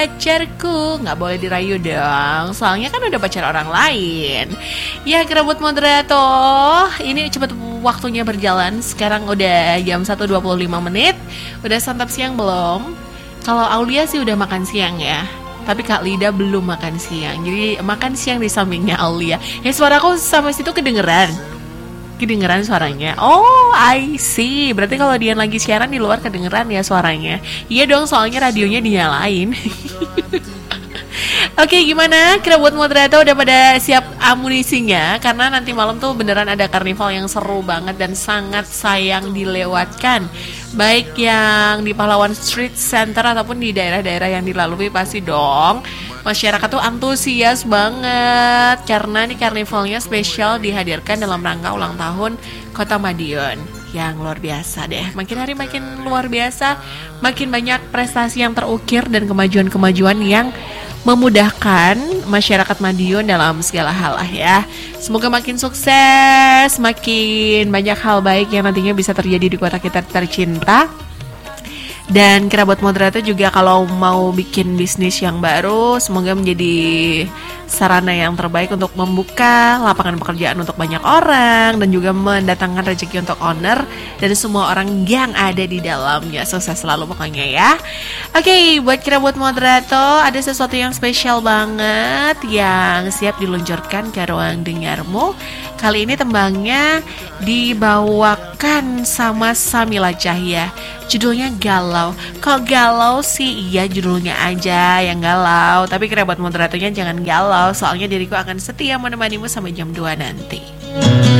pacarku, nggak boleh dirayu dong, soalnya kan udah pacar orang lain. Ya Kerabut Moderator, ini cepet waktunya berjalan. Sekarang udah jam 1:25. Udah santap siang belum? Kalau Aulia sih udah makan siang ya, tapi Kak Lida belum makan siang. Jadi makan siang di sampingnya Aulia. Ya suaraku sampai situ kedengeran suaranya. Oh, I see. Berarti kalau dia lagi siaran di luar kedengeran ya suaranya. Iya dong, soalnya radionya dinyalain. Oke, gimana? Kerabut Moderator udah pada siap amunisinya? Karena nanti malam tuh beneran ada karnival yang seru banget dan sangat sayang dilewatkan. Baik yang di Pahlawan Street Center ataupun di daerah-daerah yang dilalui, pasti dong masyarakat tuh antusias banget karena nih karnivalnya spesial dihadirkan dalam rangka ulang tahun Kota Madiun yang luar biasa deh. Makin hari makin luar biasa, makin banyak prestasi yang terukir dan kemajuan-kemajuan yang memudahkan masyarakat Madiun dalam segala hal lah ya. Semoga makin sukses, makin banyak hal baik yang nantinya bisa terjadi di kota kita tercinta. Dan Kerabut Moderator juga kalau mau bikin bisnis yang baru, semoga menjadi sarana yang terbaik untuk membuka lapangan pekerjaan untuk banyak orang dan juga mendatangkan rezeki untuk owner dan semua orang yang ada di dalamnya. Sukses selalu pokoknya ya. Oke, buat Kerabut Moderator ada sesuatu yang spesial banget yang siap diluncurkan ke ruang dengarmu. Kali ini tembangnya dibawakan sama Samila Cahya. Judulnya Galau. Kok galau sih? Iya, judulnya aja yang galau. Tapi Kerabut Moderatornya jangan galau, soalnya diriku akan setia menemanimu sampai jam 2 nanti.